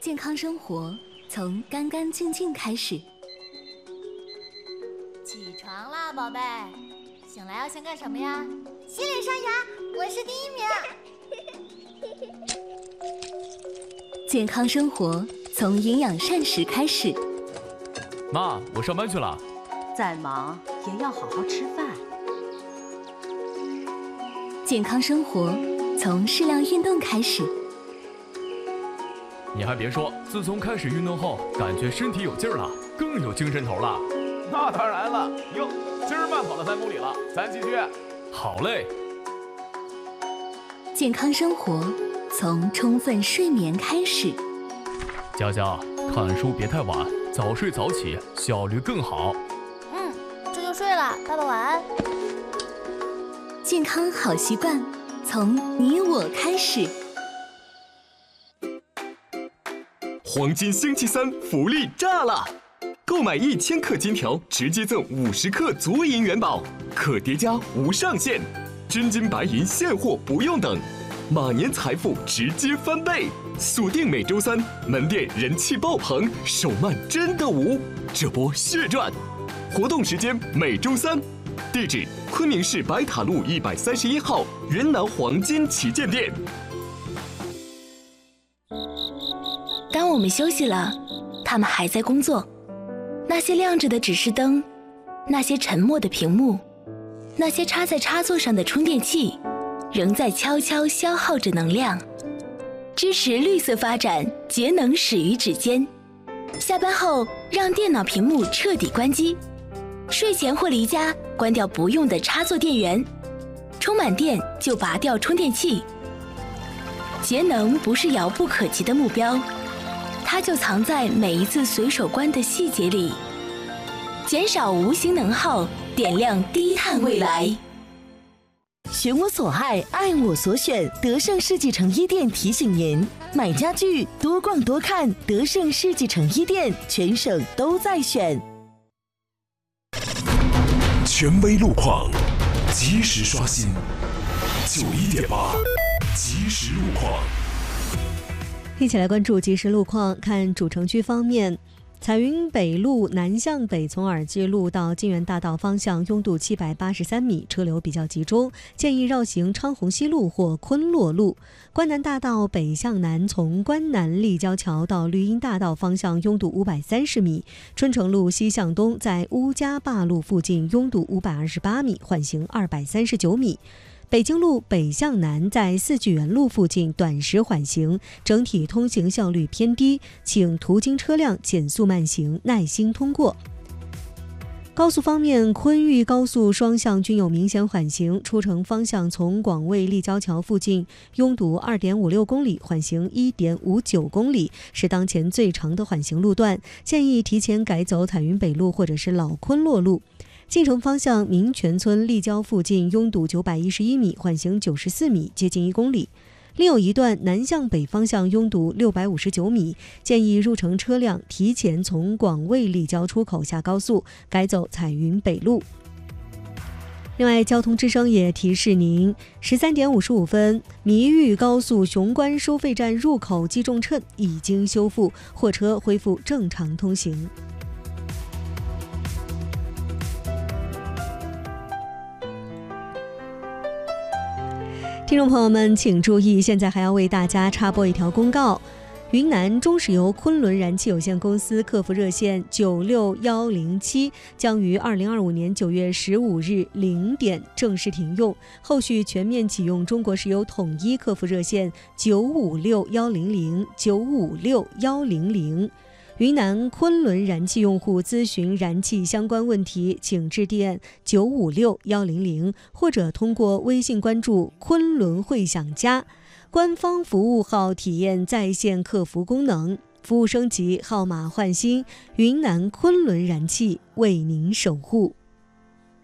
健康生活从干干净净开始。 起床啦，宝贝！醒来要先干什么呀？ 洗脸刷牙，我是第一名。健康生活从营养膳食开始。 妈，我上班去了。 再忙也要好好吃饭。 健康生活从适量运动开始。 你还别说，自从开始运动后，感觉身体有劲儿了，更有精神头了。 那当然了，哟，今儿慢跑了3公里了，咱继续。 好嘞。 健康生活从充分睡眠开始。 佳佳，看书别太晚，早睡早起，效率更好。 这就睡了，爸爸晚安。 健康好习惯从你我开始。 黄金星期三福利炸了！购买1000克金条，直接赠50克足银元宝，可叠加无上限，真金白银现货不用等，马年财富直接翻倍！锁定每周3，门店人气爆棚，手慢真的无，这波血赚！活动时间每周3，地址昆明市白塔路131号云南黄金旗舰店。 当我们休息了，他们还在工作。那些亮着的指示灯，那些沉默的屏幕，那些插在插座上的充电器，仍在悄悄消耗着能量。支持绿色发展，节能始于指尖。下班后，让电脑屏幕彻底关机。睡前或离家，关掉不用的插座电源。充满电就拔掉充电器。节能不是遥不可及的目标，它就藏在每一次随手关的细节里，减少无形能耗，点亮低碳未来。 选我所爱，爱我所选。德胜世纪城一店提醒您：买家具多逛多看，德胜世纪城一店，全省都在选。 权威路况，及时刷新。91.8，即时路况。 一起来关注即时路况。看主城区方面，彩云北路南向北，从耳机路到金源大道方向拥堵783米，车流比较集中，建议绕行昌洪西路或昆洛路。关南大道北向南，从关南立交桥到绿荫大道方向拥堵530米。春城路西向东，在乌家坝路附近拥堵528米，缓行239米。北京路北向南，在四季园路附近短时缓行，整体通行效率偏低，请途经车辆减速慢行，耐心通过。高速方面，昆豫高速双向均有明显缓行，出城方向从广卫立交桥附近拥堵2.56公里，缓行1.59公里，是当前最长的缓行路段，建议提前改走彩云北路或者是老昆洛路。进城方向，民权村立交附近拥堵911米，缓行94米，接近1公里。另有一段南向北方向拥堵659米，建议入城车辆提前从广卫立交出口下高速，改走彩云北路。另外，交通之声也提示您，13点55分，弥豫高速雄关收费站入口计重秤已经修复，货车恢复正常通行。听众朋友们请注意，现在还要为大家插播一条公告。云南中石油昆仑燃气有限公司客服热线96107将于2025年9月15日0点正式停用，后续全面启用中国石油统一客服热线956100956100。云南昆仑燃气用户咨询燃气相关问题，请致电956100，或者通过微信关注昆仑汇享家官方服务号体验在线客服功能。服务升级，号码换新，云南昆仑燃气为您守护。